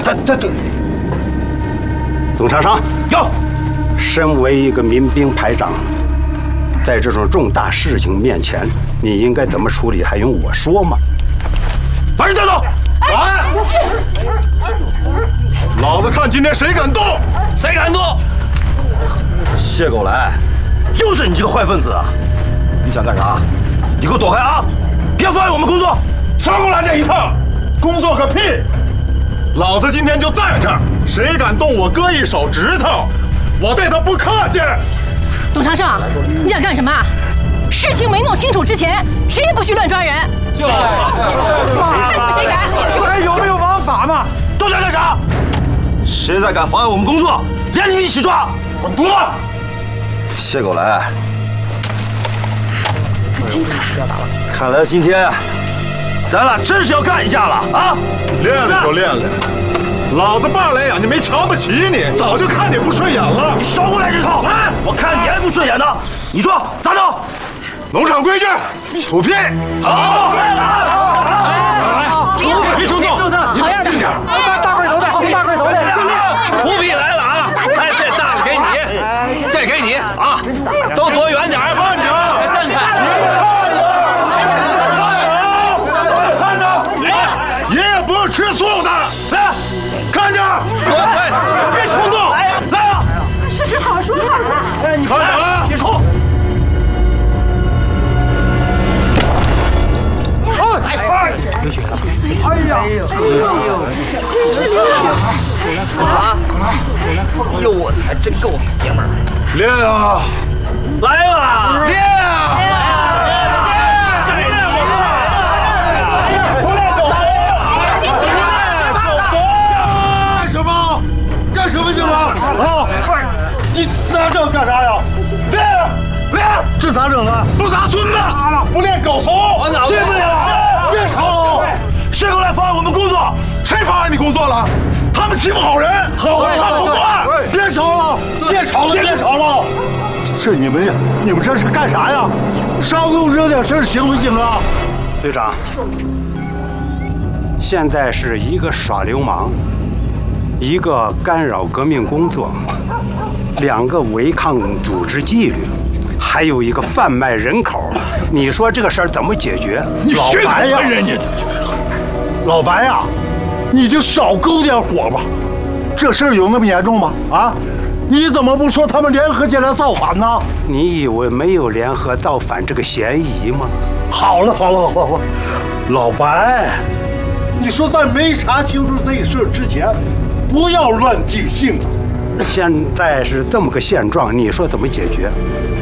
对。董长生， 有。 身为一个民兵排长，在这种重大事情面前，你应该怎么处理，还用我说吗？ 把人带走！ 来，老子看今天谁敢动！ 谁敢动？谢狗来，又是你这个坏分子啊！你想干啥？你给我躲开啊！别妨碍我们工作！ 少给我来这一套！工作个屁！老子今天就在这儿，谁敢动我哥一手指头，我对他不客气！ 董长生，你想干什么？事情没弄清楚之前，谁也不许乱抓人。 就是， 看你们谁敢！ 这还有没有王法嘛？ 都想干啥？谁再敢妨碍我们工作，连你们一起抓！ 滚犊子！ 谢狗来，看来今天咱俩真是要干一架了啊！ 练练就练练。老子爸来呀，你没瞧得起你，早就看你不顺眼了。 你少给我来这套！我看你还不顺眼呢。你说咋整？ 农场规矩，土坯。 好，别冲动， 好样的！ 大块头的，大块头的， 土坯来了啊！哎，这大的给你，这给你啊，都躲远点， 慢着， 散开。 看着，爷爷不是吃素的，来，看着， 对，别冲动，来啊！ 是好说话。 看着啊， 别冲！ 哟，我还真够爷们儿！ 练啊， 来吧， 练啊！干什么去了？啊！你拿这干啥呀？练练，这咋整啊？不撒孙子，不练狗怂， 对不了！ 别吵了！ 谁过来妨碍我们工作？ 谁妨碍你工作了？他们欺负好人，好人他不惯。别吵了，别吵了，别吵了！这你们这是干啥呀？稍纵惹点事行不行啊？ 队长，现在是一个耍流氓，一个干扰革命工作，两个违抗组织纪律，还有一个贩卖人口。你说这个事儿怎么解决？ 老白呀，老白呀，你就少勾点火吧。这事儿有那么严重吗？啊，你怎么不说他们联合起来造反呢？ 你以为没有联合造反这个嫌疑吗？ 好了，老白，你说在没查清楚这事之前，不要乱定性啊。 现在是这么个现状，你说怎么解决？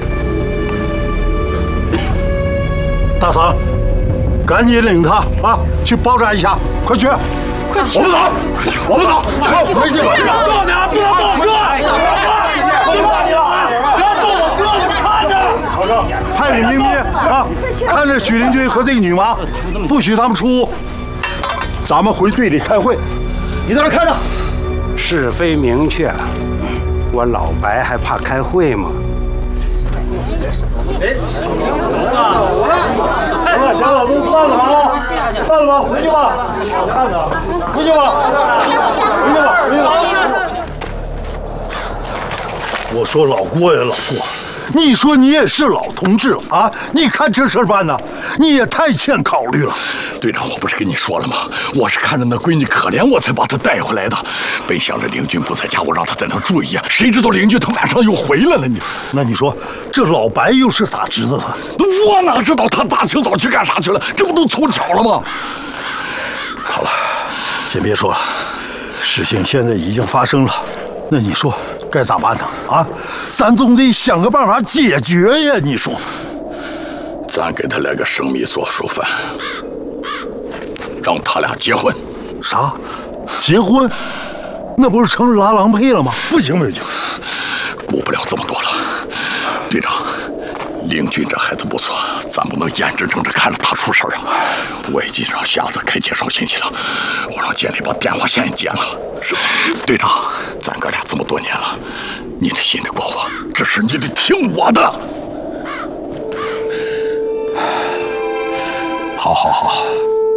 大嫂，赶紧领他啊去包扎一下，快去！ 快去！ 我不走，我不走，回去吧！告诉你啊，不能动我哥！就怕你了啊！只要动我哥，你们看着！好的，派李明斌啊，看着许林军和这个女娃，不许他们出屋。咱们回队里开会， 你在那看着。 是非明确，我老白还怕开会吗？ 行了，都散了吧，散了吧，回去吧，看着，回去吧，回去吧。我说老郭呀，老郭，你说你也是老同志了啊，你看这事办的，你也太欠考虑了。 队长，我不是跟你说了吗？我是看着那闺女可怜，我才把她带回来的。本想着领军不在家，我让她在那住一夜，谁知道领军他晚上又回来了呢。 那你说这老白又是咋知道的？ 我哪知道他大清早去干啥去了？这不都凑巧了吗？ 好了，先别说了，事情现在已经发生了，那你说该咋办呢？啊，咱总得想个办法解决呀！你说， 咱给他来个生米做熟饭，让他俩结婚。 啥？结婚？那不是成拉郎配了吗？不行不行， 顾不了这么多了。队长，领军这孩子不错，咱不能眼睁睁着看着他出事啊！我已经让瞎子开介绍信息了，我让监理把电话线也剪了。是，队长，咱哥俩这么多年了，你得信得过我，这事你得听我的。 好。